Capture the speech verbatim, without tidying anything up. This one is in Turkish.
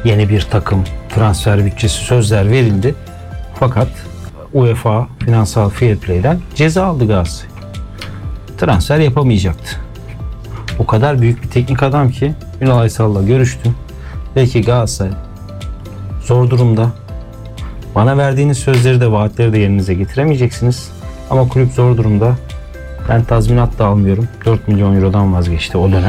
yeni bir takım, transfer bütçesi, sözler verildi. Fakat UEFA finansal fair play'den ceza aldı Galatasaray. Transfer yapamayacaktı. O kadar büyük bir teknik adam ki Ünal Aysal'la görüştüm. Belki Galatasaray zor durumda. Bana verdiğiniz sözleri de vaatleri de yerinize getiremeyeceksiniz. Ama kulüp zor durumda. Ben tazminat da almıyorum. dört milyon eurodan vazgeçti o dönem.